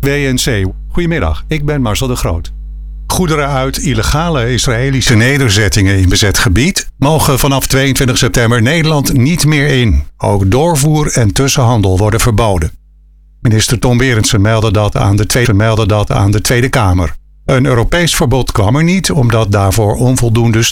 WNC. Goedemiddag, ik ben Marcel de Groot. Goederen uit illegale Israëlische nederzettingen in bezet gebied mogen vanaf 22 september Nederland niet meer in. Ook doorvoer en tussenhandel worden verboden. Minister Tom Berendsen meldde dat aan de Tweede Kamer. Een Europees verbod kwam er niet, omdat daarvoor onvoldoende